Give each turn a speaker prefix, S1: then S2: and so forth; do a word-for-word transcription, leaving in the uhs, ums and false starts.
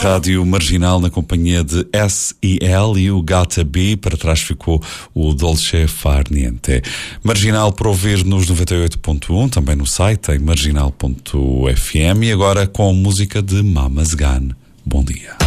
S1: Rádio Marginal na companhia de S E L e o Gata B. Para trás ficou o Dolce Far Niente. Marginal para ouvir nos noventa e oito ponto um, também no site em marginal ponto f m, e agora com música de Mamas Gun. Bom dia.